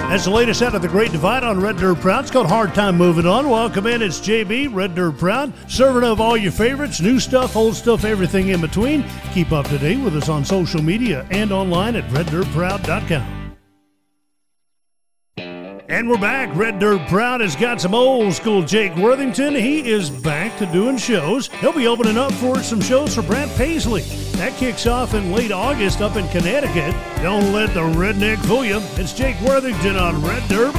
That's the latest out of the Great Divide on Red Dirt Proud. It's called Hard Time Moving On. Welcome in. It's JB, Red Dirt Proud, serving up all your favorites, new stuff, old stuff, everything in between. Keep up to date with us on social media and online at reddirtproud.com. And we're back. Red Dirt Proud has got some old school Jake Worthington. He is back to doing shows. He'll be opening up for some shows for Brad Paisley. That kicks off in late August up in Connecticut. Don't let the redneck fool you. It's Jake Worthington on Red Dirt